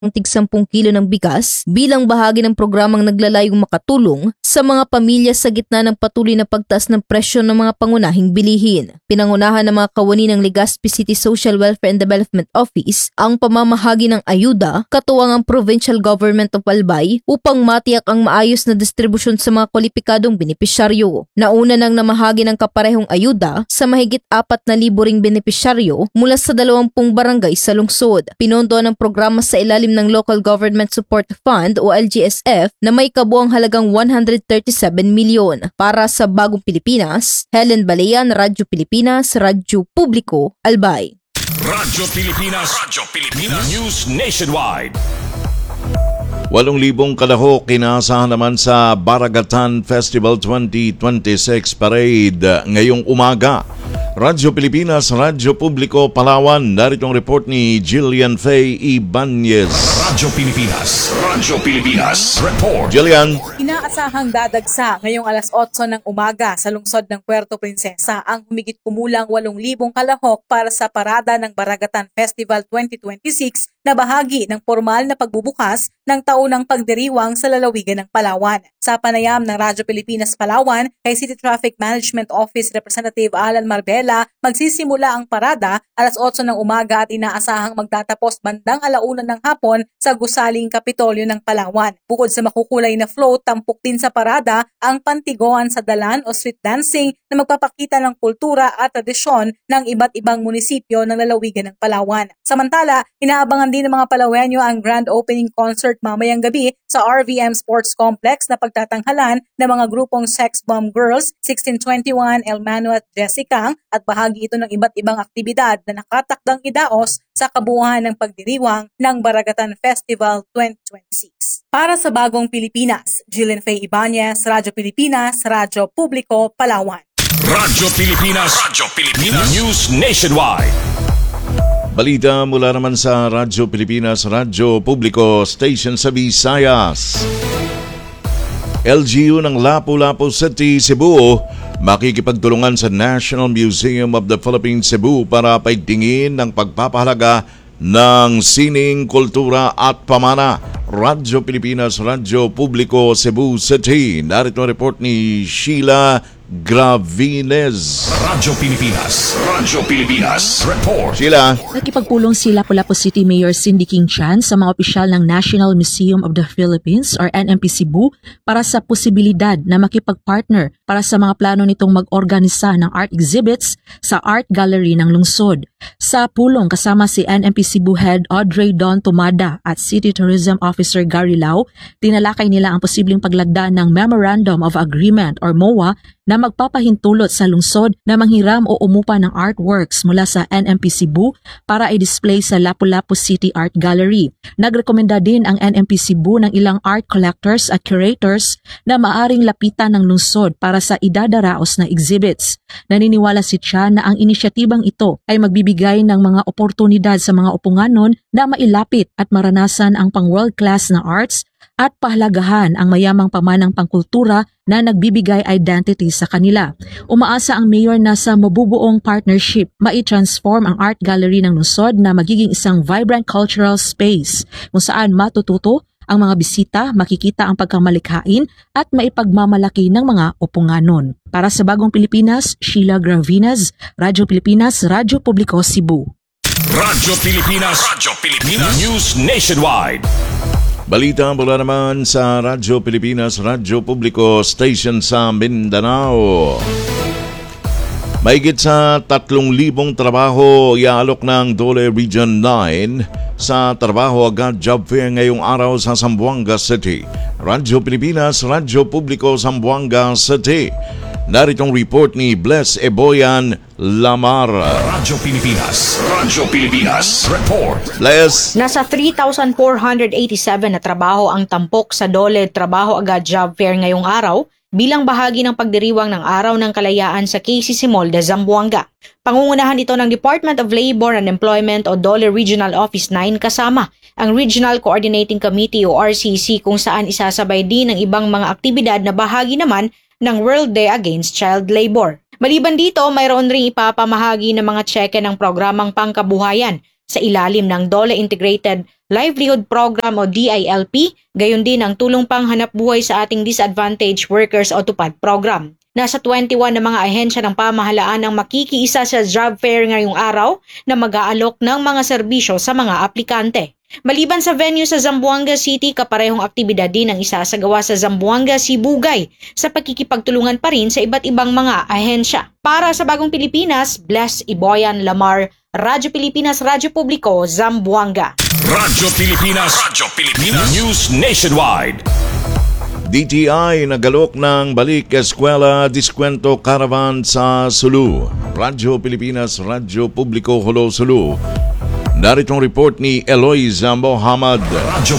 tig 10 kilo ng bigas bilang bahagi ng programang naglalayong makatulong sa mga pamilya sa gitna ng patuloy na pagtaas ng presyo ng mga pangunahing bilihin. Pinangunahan ng mga kawani ng Legazpi City Social Welfare and Development Office ang pamamahagi ng ayuda katuwang ang Provincial Government of Albay upang matiyak ang maayos na distribusyon sa mga kwalipikadong benepisyaryo. Nauna nang namahagi ng kaparehong ayuda sa mahigit 4,000 ring benepisyaryo mula sa 20 barangay sa lungsod. Pinondohan ng programa sa ilalim ng Local Government Support Fund o LGSF na may kabuang halagang 137 milyon. Para sa Bagong Pilipinas, Helen Balayan, Radyo Pilipinas, Radyo Publiko, Albay. Radyo Pilipinas, News Nationwide. 8,000 kalahok kinaasahan naman sa Baragatan Festival 2026 Parade ngayong umaga. Radyo Pilipinas, Radyo Publiko, Palawan. Narito ang report ni Jillian Faye Ibanez. Radyo Pilipinas, report. Jillian. Inaasahang dadagsa ngayong alas 8 ng umaga sa lungsod ng Puerto Princesa ang humigit kumulang 8,000 kalahok para sa parada ng Baragatan Festival 2026 na bahagi ng formal na pagbubukas ng taunang pagdiriwang sa lalawigan ng Palawan. Sa panayam ng Radyo Pilipinas Palawan kay City Traffic Management Office Representative Alan Marbella, magsisimula ang parada alas 8 ng umaga at inaasahang magtatapos bandang 1:00 ng hapon sa gusaling Kapitolyo ng Palawan. Bukod sa makukulay na float, tampok din sa parada ang pantigoan sa dalan o street dancing na magpapakita ng kultura at tradisyon ng iba't ibang munisipyo ng lalawigan ng Palawan. Samantala, inaabangan din ng mga Palawenyo ang grand opening concert mamayang gabi sa RVM Sports Complex na pagtatanghalan ng mga grupong Sex Bomb Girls, 1621, El Manu at Jessica at bahagi ito ng iba't ibang aktibidad na nakatakdang idaos sa kabuuan ng pagdiriwang ng Baragatan Festival 2026. Para sa Bagong Pilipinas, Jillian Faye Ibanez, Radyo Pilipinas, Radyo Publiko, Palawan. Radyo Pilipinas, News Nationwide. Balita mula naman sa Radyo Pilipinas, Radyo Publiko, Station sa Visayas. LGU ng Lapu-Lapu City, Cebu, makikipagtulungan sa National Museum of the Philippines, Cebu para paigtingin ng pagpapahalaga ng sining, kultura at pamana. Radyo Pilipinas, Radyo Publiko, Cebu City. Narito ang report ni Sheila Gravinez. Radyo Pilipinas, report. Sheila. Nakipagpulong si Lapu-Lapu City Mayor Cindy King Chan sa mga opisyal ng National Museum of the Philippines or NMP Cebu para sa posibilidad na makipagpartner para sa mga plano nitong mag-organisa ng art exhibits sa art gallery ng lungsod. Sa pulong kasama si NMP Cebu Head Audrey Don Tumada at City Tourism Officer Gary Lau, tinalakay nila ang posibleng paglagda ng Memorandum of Agreement or MOA na magpapahintulot sa lungsod na manghiram o umupa ng artworks mula sa NMP Cebu para i-display sa Lapu-Lapu City Art Gallery. Nagrekomenda din ang NMP Cebu ng ilang art collectors at curators na maaring lapitan ng lungsod para sa idadaraos na exhibits. Naniniwala si Chan na ang inisyatibang ito ay magbibigay ng mga oportunidad sa mga upunganon na mailapit at maranasan ang pang-world-class na arts at pahalagahan ang mayamang pamanang pangkultura na nagbibigay identity sa kanila. Umaasa ang mayor na sa mabubuong partnership, mai-transform ang art gallery ng lungsod na magiging isang vibrant cultural space kung saan matututo ang mga bisita, makikita ang pagkamalikhain at maipagmamalaki ng mga upunganon. Para sa Bagong Pilipinas, Sheila Gravinez, Radyo Pilipinas, Radyo Publiko, Cebu. Radyo Pilipinas, News Nationwide. Balita mula naman sa Radyo Pilipinas, Radyo Publiko, Station sa Mindanao. Mahigit sa 3,000 trabaho iaalok ng Dole Region 9 sa Trabaho Agad Job Fair ngayong araw sa Zamboanga City. Radyo Pilipinas, Radyo Publiko, Zamboanga City. Naritong report ni Bless Eboyan Lamar. Radyo Pilipinas, report. Bless. Nasa 3,487 na trabaho ang tampok sa Dole Trabaho Agad Job Fair ngayong araw bilang bahagi ng pagdiriwang ng Araw ng Kalayaan sa KCC Mall de Zamboanga. Pangungunahan ito ng Department of Labor and Employment o Dole Regional Office 9 kasama ang Regional Coordinating Committee o RCC kung saan isasabay din ang ibang mga aktibidad na bahagi naman ng World Day Against Child Labor. Maliban dito, mayroon ring ipapamahagi ng mga tseke ng programang pangkabuhayan sa ilalim ng Dole Integrated Livelihood Program o DILP, gayon din ang tulong panghanap buhay sa ating disadvantaged workers o TUPAD program. Nasa 21 na mga ahensya ng pamahalaan ang makikiisa sa job fair ngayong araw na mag-aalok ng mga serbisyo sa mga aplikante. Maliban sa venue sa Zamboanga City, kaparehong aktibidad din ang isasagawa sa Zamboanga, Sibugay sa pagkikipagtulungan pa rin sa iba't ibang mga ahensya. Para sa Bagong Pilipinas, Bless Iboyan Lamar, Radyo Pilipinas, Radyo Publiko, Zamboanga. Radyo Pilipinas. News Nationwide. DTI nagalok ng Balik Eskwela Diskwento Caravan sa Sulu. Radyo Pilipinas, Radyo Publiko, Hulo, Sulu. Narito ang report ni Eloisa Mohamad. Radyo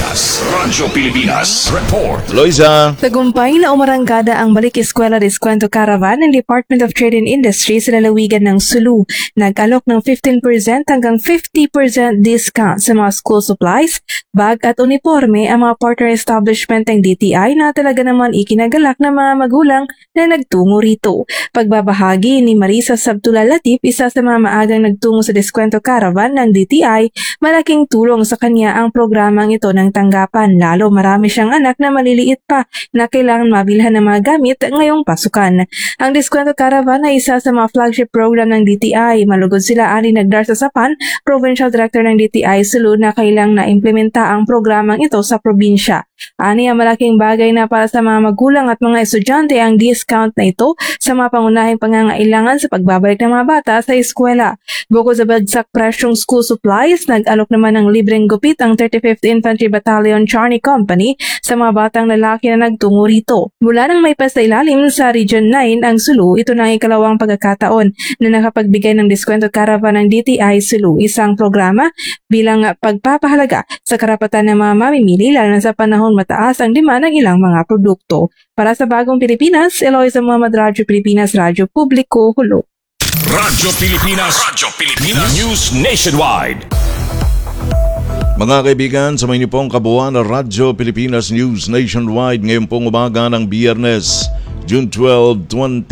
Pilipinas. Report. Eloisa. Tagumpay na umarangkada ang Balik Eskwela Diskwento Caravan ng Department of Trade and Industry sa lalawigan ng Sulu. Nag-alok ng 15% hanggang 50% discount sa mga school supplies, bag at uniforme ang mga partner establishment ng DTI na talaga naman ikinagalak ng mga magulang na nagtungo rito. Pagbabahagi ni Marisa Sabtula Latif, isa sa mga maagang nagtungo sa Diskwento Caravan ng DTI, malaking tulong sa kanya ang programang ito ng tanggapan, lalo marami siyang anak na maliliit pa na kailangan mabilhan ng mga gamit ngayong pasukan. Ang Diskwento Caravan ay isa sa mga flagship program ng DTI. Malugod sila ani Nagdar sa Sapan, Provincial Director ng DTI Sulu, na kailang na-implementa ang programang ito sa probinsya. Ani ang malaking bagay na para sa mga magulang at mga estudyante ang discount na ito sa mga pangunahing pangangailangan sa pagbabalik ng mga bata sa eskwela. Bukod sa bagsak presyong school supplies, nag-alok naman ng libreng gupit ang 35th Infantry Battalion Charney Company sa mga batang lalaki na nagtungo rito. Mula nang may pasailalim sa Region 9 ang Sulu, ito na ang ikalawang pagkakataon na nakapagbigay ng Diskwento Caravan ng DTI Sulu, isang programa bilang pagpapahalaga sa karapatan ng mga mamimili lalo na sa panahon mataas ang demand ng ilang mga produkto. Para sa Bagong Pilipinas, Eloisa Mohamad, Radyo Pilipinas, Radyo Publiko, Hulo. Radyo Pilipinas. News Nationwide. Mga kaibigan, sa may pong kabuuan ng Radyo Pilipinas News Nationwide ngayong pong umaga ng Biyernes, June 12,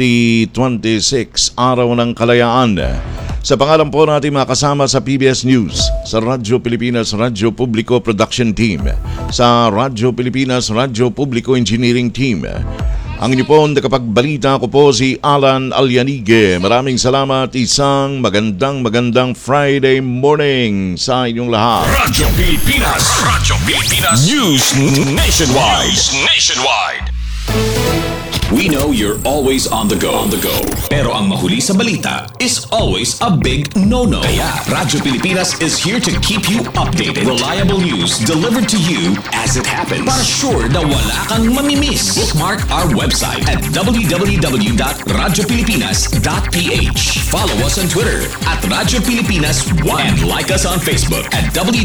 2026, Araw ng Kalayaan. Sa pangalan po natin makasama sa PBS News, sa Radyo Pilipinas, Radyo Publiko Production Team, sa Radyo Pilipinas, Radyo Publiko Engineering Team. Ang inyo po nakapagbalita ko po si Alan Alyanige. Maraming salamat, isang magandang Friday morning sa inyong lahat. Radyo Pilipinas. News Nationwide. We know you're always on the go. Pero ang mahuli sa balita is always a big no-no. Kaya Radyo Pilipinas is here to keep you updated. Reliable news delivered to you as it happens. Para sure na wala kang mamimiss. Bookmark our website at www.radiopilipinas.ph. Follow us on Twitter at Radyo Pilipinas 1 and like us on Facebook at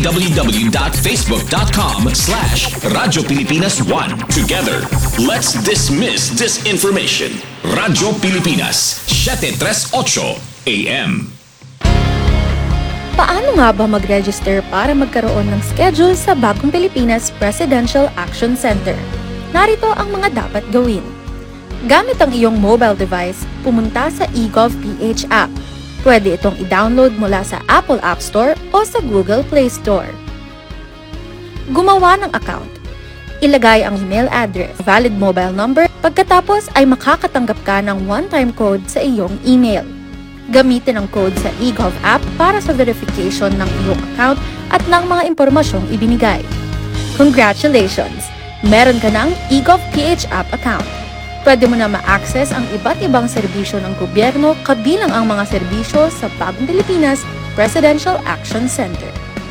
www.facebook.com/Radyo Pilipinas 1. Together, let's dismiss disinformation. Radyo Pilipinas, 738 AM. Paano nga ba mag-register para magkaroon ng schedule sa Bagong Pilipinas Presidential Action Center? Narito ang mga dapat gawin. Gamit ang iyong mobile device, pumunta sa eGov.ph app. Pwede itong i-download mula sa Apple App Store o sa Google Play Store. Gumawa ng account. Ilagay ang email address, valid mobile number, pagkatapos ay makakatanggap ka ng one-time code sa iyong email. Gamitin ang code sa eGov app para sa verification ng iyong account at ng mga impormasyong ibinigay. Congratulations! Meron ka ng eGov.ph app account. Pwede mo na ma-access ang iba't ibang serbisyo ng gobyerno kabilang ang mga serbisyo sa Bagong Pilipinas Presidential Action Center.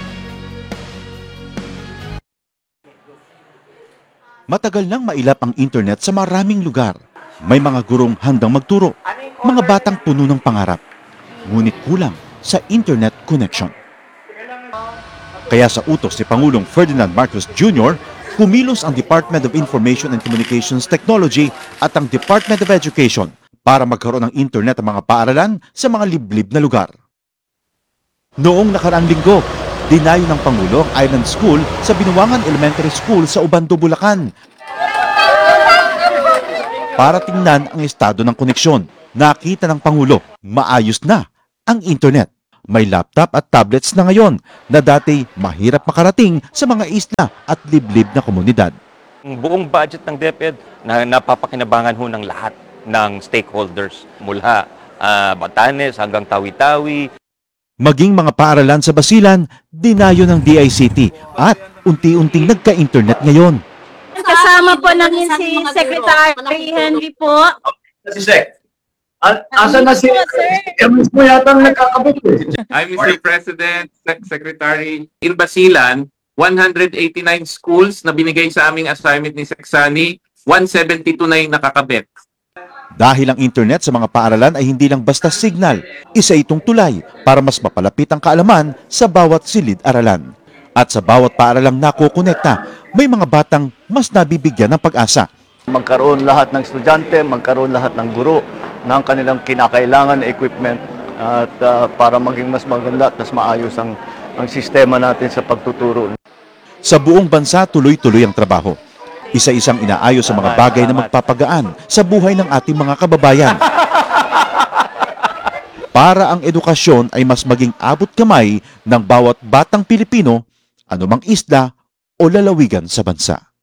Matagal nang mailap ang internet sa maraming lugar. May mga gurong handang magturo, mga batang puno ng pangarap. Ngunit kulang sa internet connection. Kaya sa utos ni Pangulong Ferdinand Marcos Jr., kumilos ang Department of Information and Communications Technology at ang Department of Education para magkaroon ng internet ang mga paaralan sa mga liblib na lugar. Noong nakaraang linggo, dinayo ng Pangulo ang Island School sa Binuangan Elementary School sa Ubando, Bulacan. Para tingnan ang estado ng koneksyon, nakita ng Pangulo, maayos na ang internet. may laptop at tablets na ngayon na dati mahirap makarating sa mga isla at liblib na komunidad. Ang buong budget ng DepEd na napapakinabangan ho ng lahat ng stakeholders mula Batanes hanggang Tawi-Tawi. Maging mga paaralan sa Basilan, dinayo ng DICT at unti-unting nagka-internet ngayon. Kasama po namin si Secretary Henry po. Si Sec. Asa na si MS mo yata nagkakabot eh. I'm Mr. President, Secretary. In Basilan, 189 schools na binigay sa aming assignment ni Seksani, 172 na yung nakakabit. Dahil ang internet sa mga paaralan ay hindi lang basta signal, isa itong tulay para mas mapalapit ang kaalaman sa bawat silid-aralan. At sa bawat paaralang nakokonekta, may mga batang mas nabibigyan ng pag-asa. Magkaroon lahat ng estudyante, magkaroon lahat ng guro ng kanilang kinakailangan na equipment at para maging mas maganda at mas maayos ang sistema natin sa pagtuturo. Sa buong bansa, tuloy-tuloy ang trabaho. Isa-isang inaayos sa mga bagay na magpapagaan sa buhay ng ating mga kababayan. Para ang edukasyon ay mas maging abot kamay ng bawat batang Pilipino, anumang isla o lalawigan sa bansa.